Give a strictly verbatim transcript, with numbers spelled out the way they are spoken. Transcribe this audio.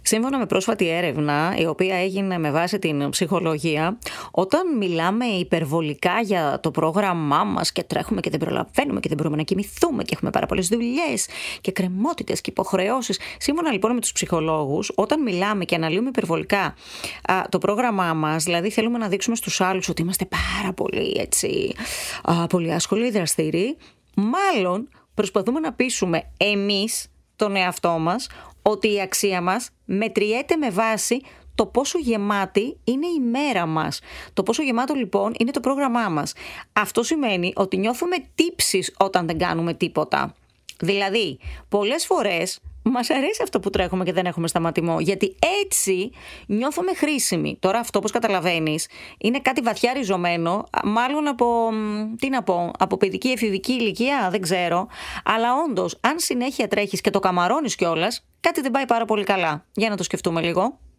Σύμφωνα με πρόσφατη έρευνα, η οποία έγινε με βάση την ψυχολογία, όταν μιλάμε υπερβολικά για το πρόγραμμά μας και τρέχουμε και δεν προλαβαίνουμε και δεν μπορούμε να κοιμηθούμε και έχουμε πάρα πολλές δουλειές και κρεμότητες και υποχρεώσεις. Σύμφωνα λοιπόν με τους ψυχολόγους, όταν μιλάμε και αναλύουμε υπερβολικά α, το πρόγραμμά μας, δηλαδή θέλουμε να δείξουμε στους άλλους ότι είμαστε πάρα πολύ έτσι, α, πολύ άσχολοι, δραστήριοι, μάλλον προσπαθούμε να πείσουμε εμείς τον εαυτό μας ότι η αξία μας μετριέται με βάση το πόσο γεμάτη είναι η μέρα μας. Το πόσο γεμάτο λοιπόν είναι το πρόγραμμά μας. Αυτό σημαίνει ότι νιώθουμε τύψεις όταν δεν κάνουμε τίποτα. Δηλαδή, πολλές φορές μας αρέσει αυτό που τρέχουμε και δεν έχουμε σταματημό, γιατί έτσι νιώθουμε χρήσιμοι. Τώρα αυτό, όπως καταλαβαίνεις, είναι κάτι βαθιά ριζωμένο, μάλλον από, τι να πω, από παιδική εφηβική ηλικία, δεν ξέρω. Αλλά όντως, αν συνέχεια τρέχεις και το καμαρώνεις κιόλας, κάτι δεν πάει πάρα πολύ καλά. Για να το σκεφτούμε λίγο.